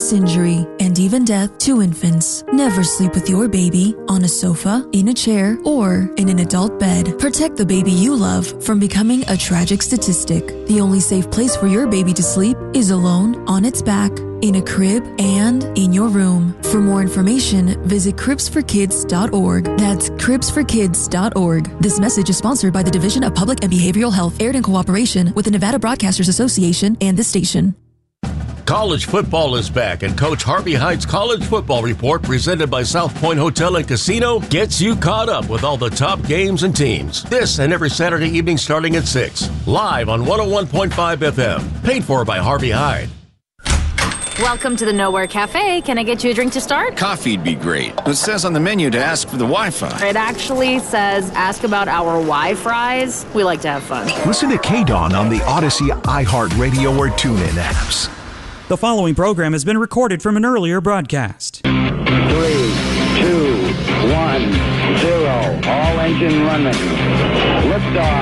serious injury, and even death to infants. Never sleep with your baby on a sofa, in a chair, or in an adult bed. Protect the baby you love from becoming a tragic statistic. The only safe place for your baby to sleep is alone, on its back, in a crib, and in your room. For more information, visit cribsforkids.org. That's cribsforkids.org. This message is sponsored by the Division of Public and Behavioral Health, aired in cooperation with the Nevada Broadcasters Association and this station. College football is back, and Coach Harvey Hyde's College Football Report, presented by South Point Hotel and Casino, gets you caught up with all the top games and teams. This and every Saturday evening starting at 6, live on 101.5 FM, paid for by Harvey Hyde. Welcome to the Nowhere Cafe. Can I get you a drink to start? Coffee'd be great. It says on the menu to ask for the Wi-Fi. It actually says ask about our Wi-Fries. We like to have fun. Listen to K-Dawn on the Odyssey, iHeartRadio, or TuneIn apps. The following program has been recorded from an earlier broadcast. 3, 2, 1, 0. All engine running. Liftoff.